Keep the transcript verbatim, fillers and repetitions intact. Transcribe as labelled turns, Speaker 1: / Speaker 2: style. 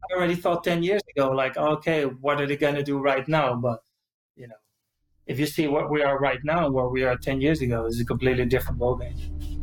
Speaker 1: already thought ten years ago, like, okay, what are they going to do right now? But, you know, if you see what we are right now, where we are ten years ago, is a completely different ballgame.